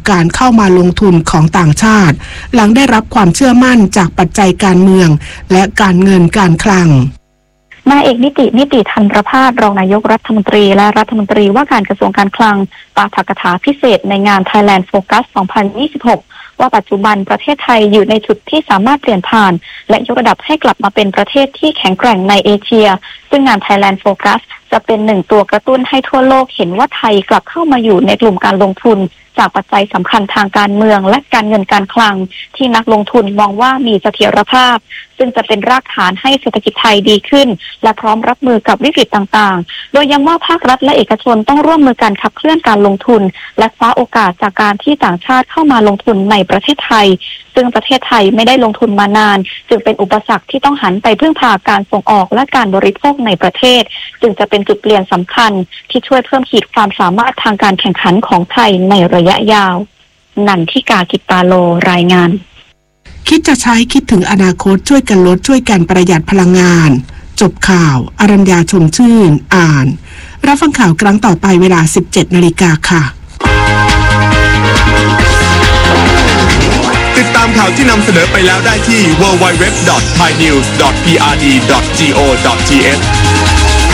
การเข้ามาลงทุนของต่างชาติหลังได้รับความเชื่อมั่นจากปัจจัยการเมืองและการเงินการคลังนายเอกนิติธันรภาสรองนายกรัฐมนตรีและรัฐมนตรีว่าการกระทรวงการคลังปาฐกถาพิเศษในงาน Thailand Focus 2026 ว่าปัจจุบันประเทศไทยอยู่ในจุดที่สามารถเปลี่ยนผ่านและยกระดับให้กลับมาเป็นประเทศที่แข็งแกร่งในเอเชียซึ่งงาน Thailand Focus จะเป็นหนึ่งตัวกระตุ้นให้ทั่วโลกเห็นว่าไทยกลับเข้ามาอยู่ในกลุ่มการลงทุนจากปัจจัยสำคัญทางการเมืองและการเงินการคลังที่นักลงทุนมองว่ามีเสถียรภาพซึ่งจะเป็นรากฐานให้เศรษฐกิจไทยดีขึ้นและพร้อมรับมือกับวิกฤตต่างๆโดยย้ำว่าภาครัฐและเอกชนต้องร่วมมือกันขับเคลื่อนการลงทุนและคว้าโอกาสจากการที่ต่างชาติเข้ามาลงทุนในประเทศไทยซึ่งประเทศไทยไม่ได้ลงทุนมานานจึงเป็นอุปสรรคที่ต้องหันไปพึ่งพาการส่งออกและการบริโภคในประเทศจึงจะเป็นจุดเปลี่ยนสำคัญที่ช่วยเพิ่มขีดความสามารถทางการแข่งขันของไทยในระยะยาวนันทิกา กิตตาโลรายงานคิดจะใช้คิดถึงอนาคตช่วยกันลดช่วยกันประหยัดพลังงานจบข่าวอรัญญาชมชื่นอ่านรับฟังข่าวครั้งต่อไปเวลา 17 นาฬิกาค่ะติดตามข่าวที่นำเสนอไปแล้วได้ที่ www.thainews.prd.go.th